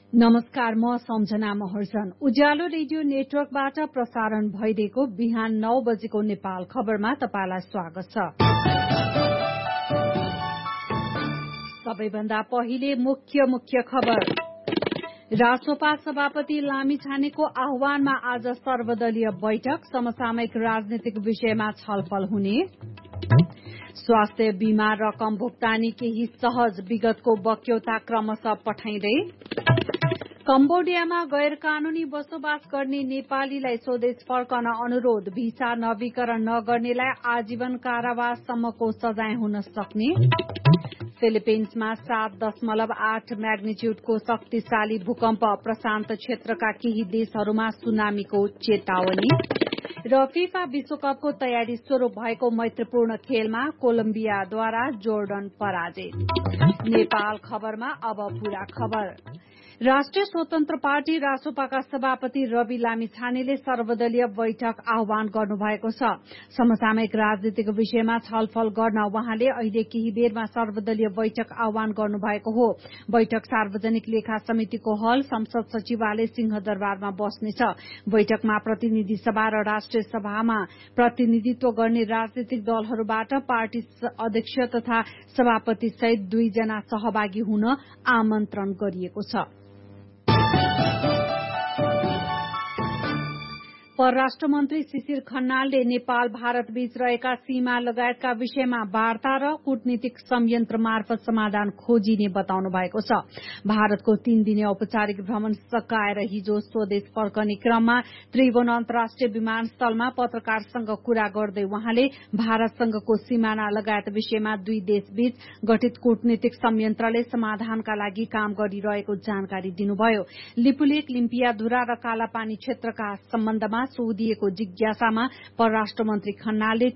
नमस्कार, म सम्झना महर्जन। उज्यालो रेडियो नेटवर्कबाट प्रसारण भइरहेको बिहान 9 बजेको नेपाल खबरमा तपाईलाई स्वागत छ। सबैभन्दा पहिले मुख्य खबर। रासोपा सभापति लामिछानेको आह्वानमा आज सर्वदलीय बैठक, समसामयिक राजनीतिक विषयमा छलफल हुने। स्वास्थ्य बीमा रकम भुक्तानी केही सहज, विगतको बक्यौता क्रमशः पठाइँदै। कम्बोडियामा गैर कानूनी बसोबास गर्ने नेपालीलाई स्वदेश फर्कन अनुरोध, भिसा नवीकरण नगर्नेलाई आजीवन कारावाससम्मको सजाय हुन सक्ने। फिलिपिन्समा 7.8 म्याग्निच्युडको शक्तिशाली भूकम्प, प्रशान्त क्षेत्रका केही देशहरूमा सुनामीको चेतावनी। र फिफा विश्वकपको तयारी शुरू भएको मैत्रीपूर्ण खेलमा कोलम्बियाद्वारा जोर्डन पराजित। नेपाल खबरमा अब पूरा खबर। राष्ट्रिय स्वतन्त्र पार्टी रासोपाका सभापति रवि लामिछानेले सर्वदलीय बैठक आह्वान गर्नुभएको छ। समसामयिक राजनीतिक विषयमा छलफल गर्न उहाँले अहिले केही बेरमा सर्वदलीय बैठक आह्वान गर्नुभएको हो। बैठक सार्वजनिक लेखा समितिको हल संसद सचिवालय सिंहदरबारमा बस्नेछ। बैठकमा प्रतिनिधि सभा र राष्ट्रिय सभामा प्रतिनिधित्व गर्ने राजनीतिक दलहरूबाट पार्टी अध्यक्ष तथा सभापति सहित 2 जना सहभागी हुन आमन्त्रण गरिएको छ। परराष्ट्र मन्त्री शिशिर खनालले नेपाल भारत बीच रहेका सीमा लगायतका विषयमा वार्ता र कूटनीतिक संयन्त्र मार्फत समाधान खोजिने बताउनु भएको छ। भारतको 3 दिने औपचारिक भ्रमण सकाएर हिजो स्वदेश फर्कने क्रममा त्रिभुवन अन्तर्राष्ट्रिय विमानस्थलमा पत्रकारसँग कुरा गर्दै उहाँले भारतसँगको सिमाना लगायत विषयमा 2 देशबीच गठित कूटनीतिक संयन्त्रले समाधानका लागि काम गरिरहेको जानकारी दिनुभयो। लिपुलेक, लिम्पियाधुरा र कालापानी क्षेत्रका सम्बन्धमा सोधिएको जिज्ञासामा परराष्ट्र मन्त्री खनालले